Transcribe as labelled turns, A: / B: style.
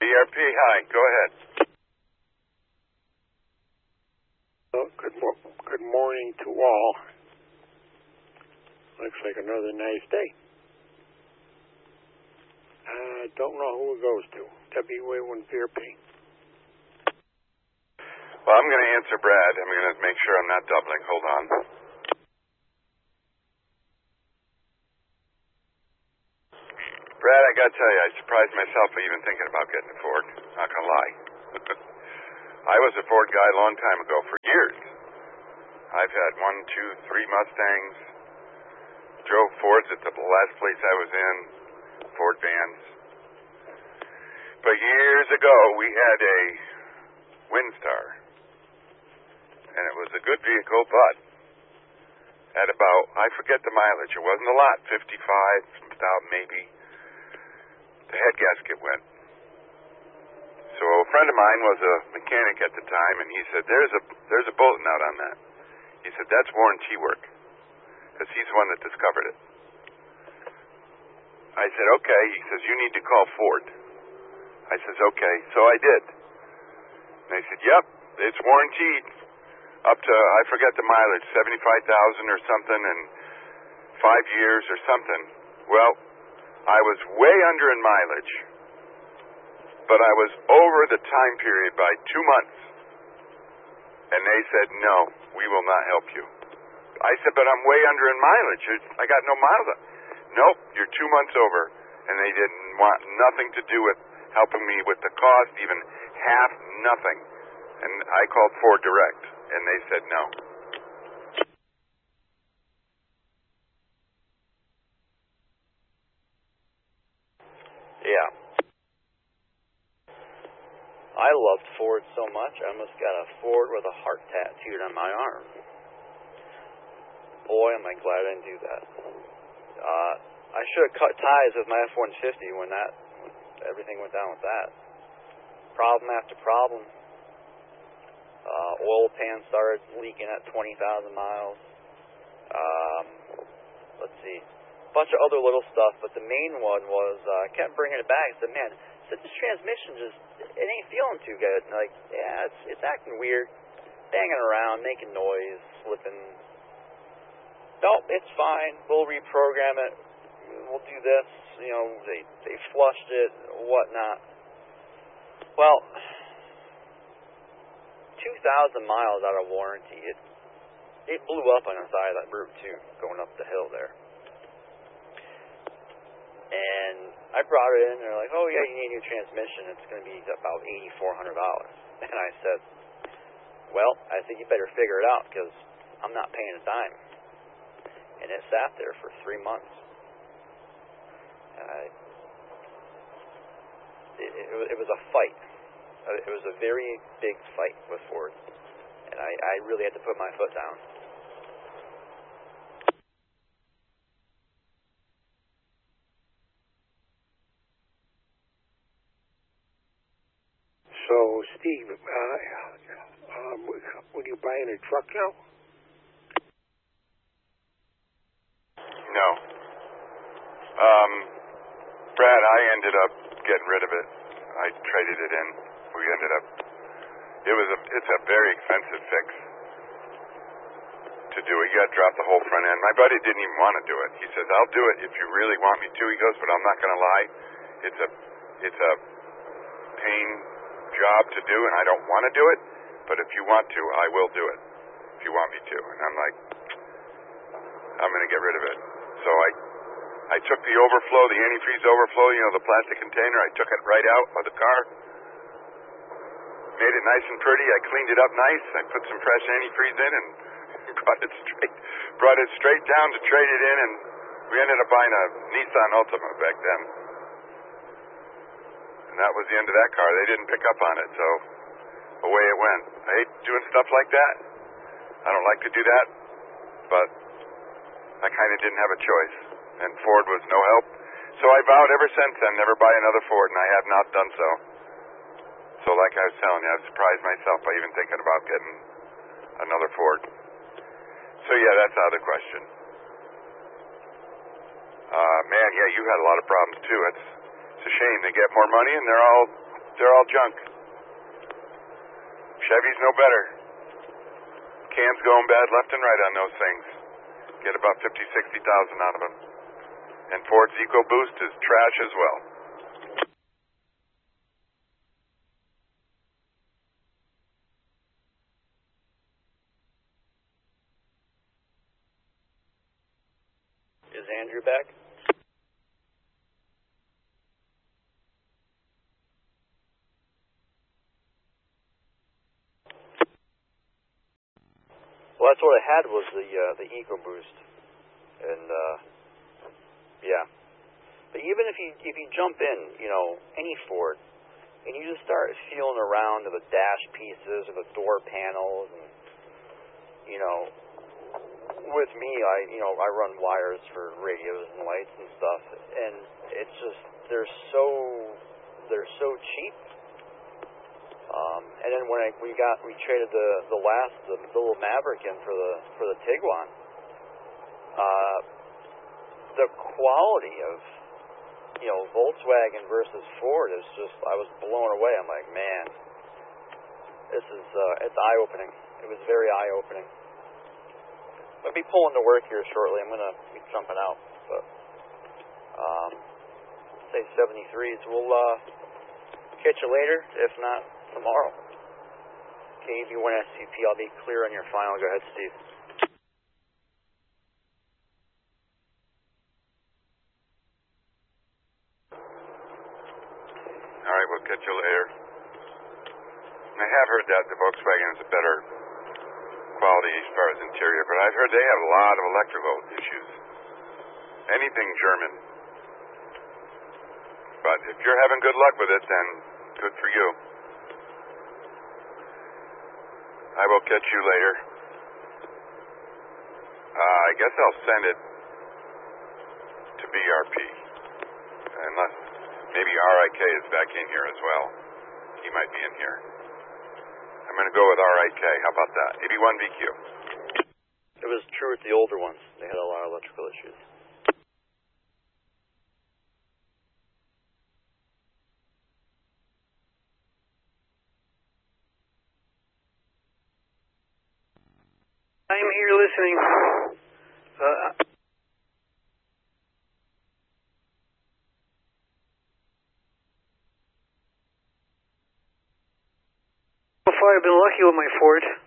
A: BRP, hi. Go ahead.
B: Good morning to all. Looks like another nice day. I don't know who it goes to. WA1 BRP.
A: Well, I'm going to answer Brad. I'm going to make sure I'm not doubling. Hold on. Brad, I got to tell you, I surprised myself by even thinking about getting a Ford. Not going to lie. I was a Ford guy a long time ago, for years. I've had 1, 2, 3 Mustangs. Drove Fords at the last place I was in, Ford vans. But years ago, we had a Windstar. And it was a good vehicle, but at about, I forget the mileage. It wasn't a lot, 55,000 maybe. The head gasket went. So a friend of mine was a mechanic at the time, and he said, there's a bulletin out on that. He said, that's warranty work, because he's the one that discovered it. I said, okay. He says, you need to call Ford. I says, okay. So I did. And they said, yep, it's warranted up to, I forget the mileage, 75,000 or something, and 5 years or something. Well, I was way under in mileage, but I was over the time period by 2 months. And they said, no, we will not help you. I said, but I'm way under in mileage. I got no miles. Nope, you're 2 months over. And they didn't want nothing to do with helping me with the cost, even half, nothing. And I called Ford Direct, and they said no.
C: Yeah. I loved Ford so much, I almost got a Ford with a heart tattooed on my arm. Boy, am I glad I didn't do that. I should have cut ties with my F-150 when everything went down with that. Problem after problem. Oil pan started leaking at 20,000 miles. Let's see. Bunch of other little stuff, but the main one was I kept bringing it back. I said, man, this transmission it ain't feeling too good. Like, yeah, it's acting weird, banging around, making noise, slipping. Nope, it's fine. We'll reprogram it. We'll do this. You know, they flushed it, whatnot. Well, 2,000 miles out of warranty. It blew up on the side of that Route 2 going up the hill there. And I brought it in, and they're like, oh, yeah, you need a new transmission. It's going to be about $8,400. And I said, well, I think you better figure it out, because I'm not paying a dime. And it sat there for 3 months. It was a fight. It was a very big fight with Ford. And I really had to put my foot down.
B: So, Steve, were you buying a truck now?
A: No. Brad, I ended up getting rid of it. I traded it in. We ended up, it's a very expensive fix to do it. You got to drop the whole front end. My buddy didn't even want to do it. He says, I'll do it if you really want me to. He goes, but I'm not going to lie. It's a pain job to do, and I don't want to do it. But if you want to, I will do it. If you want me to. And I'm like, I'm going to get rid of it. So I took the overflow, the antifreeze overflow, the plastic container. I took it right out of the car. Made it nice and pretty. I cleaned it up nice. I put some fresh antifreeze in and brought it straight down to trade it in, and we ended up buying a Nissan Altima back then. And that was the end of that car. They didn't pick up on it, so away it went. I hate doing stuff like that. I don't like to do that, but I kind of didn't have a choice, and Ford was no help. So I vowed ever since then never buy another Ford, and I have not done so. So like I was telling you, I've surprised myself by even thinking about getting another Ford. So yeah, that's out of the question. Man, yeah, you had a lot of problems too. It's a shame. They get more money and they're all They're all junk. Chevy's no better. Cams going bad left and right on those things. Get about 50, 60,000 out of them. And Ford's EcoBoost is trash as well.
C: Is Andrew back? Well, that's what I had was the EcoBoost, and yeah. But even if you jump in, any Ford, and you just start feeling around to the dash pieces or the door panels, and with me, I run wires for radios and lights and stuff, and it's just they're so cheap. And then when we traded the little Maverick in for the Tiguan, the quality of Volkswagen versus Ford is just, I was blown away. I'm like, man, this is it's eye opening. It was very eye opening. I'll be pulling to work here shortly. I'm gonna be jumping out, but say 73s. We'll catch you later, if not tomorrow. KV1 SCP, I'll be clear on your final. Go ahead, Steve.
A: All right, we'll catch you later. I have heard that the Volkswagen is a better quality as far as interior, but I've heard they have a lot of electrical issues. Anything German. But if you're having good luck with it, then good for you. I will catch you later. I guess I'll send it to BRP. Unless maybe RIK is back in here as well. He might be in here. I'm going to go with RIK. How about that? 81VQ.
C: It was true with the older ones. They had a lot of electrical issues.
B: I'm here listening. So far, I've been lucky with my Ford.